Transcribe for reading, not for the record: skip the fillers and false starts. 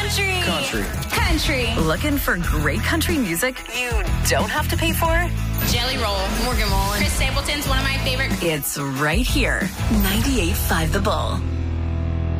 Country. Looking for great country music you don't have to pay for? Jelly Roll, Morgan Wallen. Chris Stapleton's one of my favorite. It's right here. 98.5 The Bull.